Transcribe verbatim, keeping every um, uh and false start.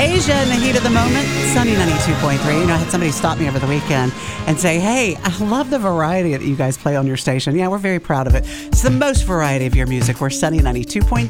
Asia in the heat of the moment, Sunny ninety-two point three. You know, I had somebody stop me over the weekend and say, hey, I love the variety that you guys play on your station. Yeah, we're very proud of it. It's the most variety of your music. We're Sunny ninety-two point three.